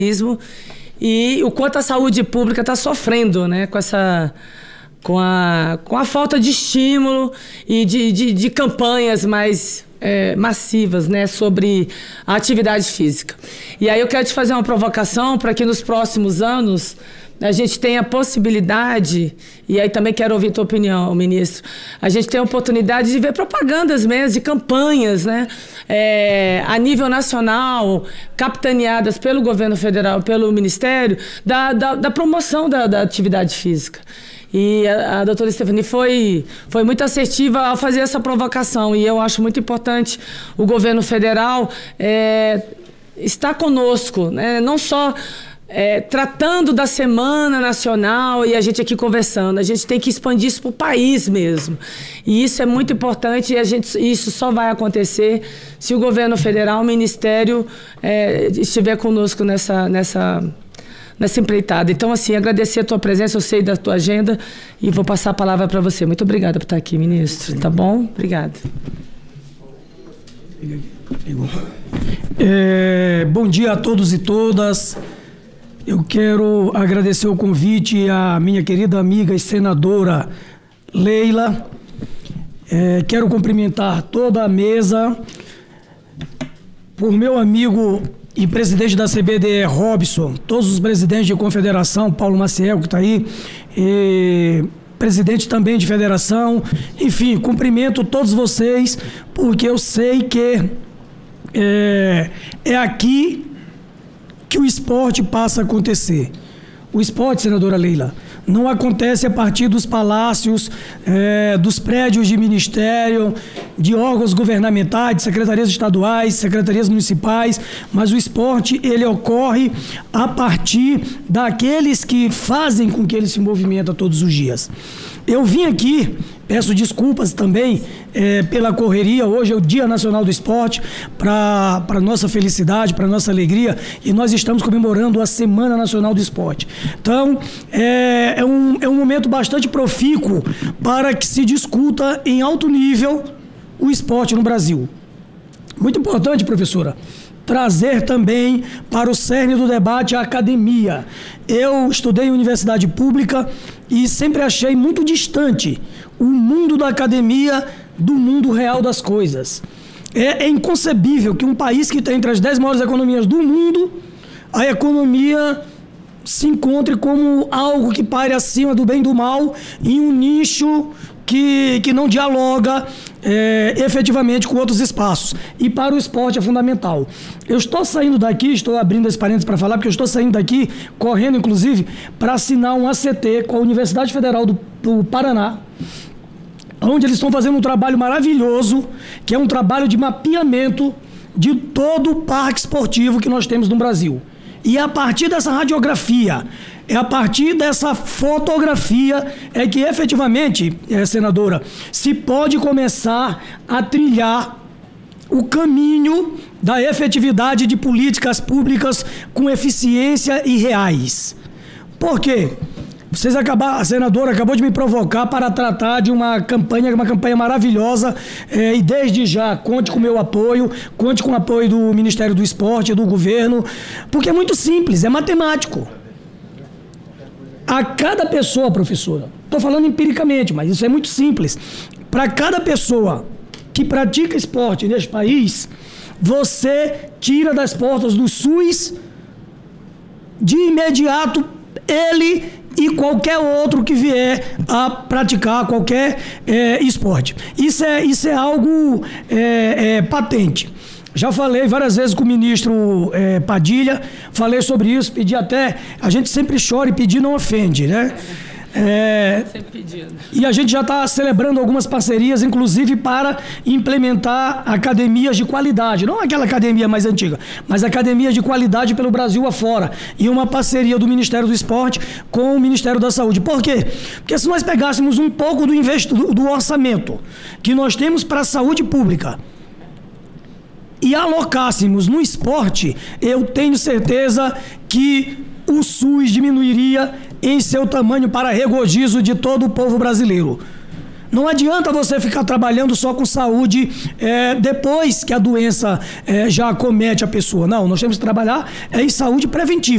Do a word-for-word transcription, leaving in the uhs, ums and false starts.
E o quanto a saúde pública está sofrendo, né, com essa... Com a, com a falta de estímulo e de, de, de campanhas mais é, massivas, né, sobre a atividade física. E aí eu quero te fazer uma provocação para que nos próximos anos a gente tenha a possibilidade, e aí também quero ouvir a tua opinião, ministro, a gente tem a oportunidade de ver propagandas mesmo, de campanhas, né, é, a nível nacional, capitaneadas pelo governo federal, pelo Ministério, da, da, da promoção da, da atividade física. E a, a doutora Stephanie foi, foi muito assertiva ao fazer essa provocação. E eu acho muito importante o governo federal é, estar conosco, né? Não só é, tratando da Semana Nacional e a gente aqui conversando. A gente tem que expandir isso para o país mesmo. E isso é muito importante e a gente, isso só vai acontecer se o governo federal, o Ministério, é, estiver conosco nessa... nessa nessa empreitada. Então, assim, agradecer a tua presença, eu sei da tua agenda e vou passar a palavra para você. Muito obrigada por estar aqui, ministro. Tá bom? Obrigada. É, bom dia a todos e todas. Eu quero agradecer o convite à minha querida amiga e senadora Leila. É, quero cumprimentar toda a mesa. Por meu amigo e presidente da C B D E, Robson, todos os presidentes de confederação, Paulo Maciel, que está aí, e presidente também de federação, enfim, cumprimento todos vocês, porque eu sei que é, é aqui que o esporte passa a acontecer. O esporte, senadora Leila, não acontece a partir dos palácios, é, dos prédios de ministério, de órgãos governamentais, de secretarias estaduais, secretarias municipais, mas o esporte, ele ocorre a partir daqueles que fazem com que ele se movimenta todos os dias. Eu vim aqui, peço desculpas também é, pela correria, hoje é o Dia Nacional do Esporte, para a nossa felicidade, para a nossa alegria, e nós estamos comemorando a Semana Nacional do Esporte. Então, é, é, um, é um momento bastante profícuo para que se discuta em alto nível o esporte no Brasil. Muito importante, professora, trazer também para o cerne do debate a academia. Eu estudei em universidade pública e sempre achei muito distante o mundo da academia do mundo real das coisas. É, é inconcebível que um país que tem entre as dez maiores economias do mundo, a economia se encontre como algo que pare acima do bem e do mal em um nicho que, que não dialoga é, efetivamente com outros espaços. E para o esporte é fundamental. Eu estou saindo daqui, estou abrindo esse parênteses para falar, porque eu estou saindo daqui, correndo inclusive, para assinar um A C T com a Universidade Federal do, do Paraná, onde eles estão fazendo um trabalho maravilhoso, que é um trabalho de mapeamento de todo o parque esportivo que nós temos no Brasil. E a partir dessa radiografia, é a partir dessa fotografia é que efetivamente, é, senadora, se pode começar a trilhar o caminho da efetividade de políticas públicas com eficiência e reais. Por quê? Vocês acabaram, a senadora acabou de me provocar para tratar de uma campanha, uma campanha maravilhosa, é, e desde já conte com o meu apoio, conte com o apoio do Ministério do Esporte, do governo, porque é muito simples, é matemático. A cada pessoa, professora, estou falando empiricamente, mas isso é muito simples, para cada pessoa que pratica esporte neste país, você tira das portas do SUS, de imediato, ele e qualquer outro que vier a praticar qualquer é, esporte. Isso é, isso é algo é, é, patente. Já falei várias vezes com o ministro é, Padilha, falei sobre isso, pedi até... A gente sempre chora e pedir não ofende, né? É, sempre pedindo. E a gente já está celebrando algumas parcerias, inclusive para implementar academias de qualidade. Não aquela academia mais antiga, mas academias de qualidade pelo Brasil afora. E uma parceria do Ministério do Esporte com o Ministério da Saúde. Por quê? Porque se nós pegássemos um pouco do, invest... do orçamento que nós temos para a saúde pública e alocássemos no esporte, eu tenho certeza que o SUS diminuiria em seu tamanho para regozijo de todo o povo brasileiro. Não adianta você ficar trabalhando só com saúde é, depois que a doença é, já acomete a pessoa. Não, nós temos que trabalhar é, em saúde preventiva.